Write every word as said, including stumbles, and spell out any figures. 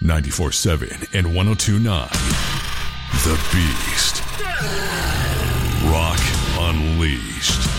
ninety-four point seven and one oh two point nine. The Beast. Rock Unleashed.